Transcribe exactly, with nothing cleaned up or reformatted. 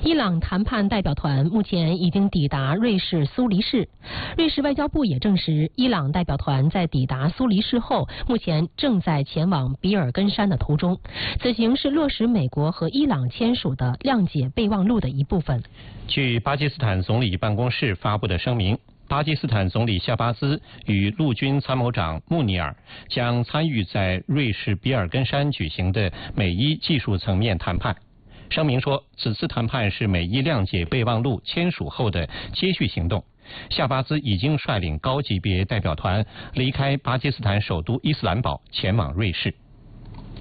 伊朗谈判代表团目前已经抵达瑞士苏黎世。瑞士外交部也证实，伊朗代表团在抵达苏黎世后，目前正在前往比尔根山的途中。此行是落实美国和伊朗签署的谅解备忘录的一部分。 据巴基斯坦总理办公室发布的声明，巴基斯坦总理夏巴兹与陆军参谋长穆尼尔将参与在瑞士比尔根山举行的美伊技术层面谈判。声明说，此次谈判是美伊谅解备忘录签署后的接续行动。夏巴兹已经率领高级别代表团离开巴基斯坦首都伊斯兰堡，前往瑞士。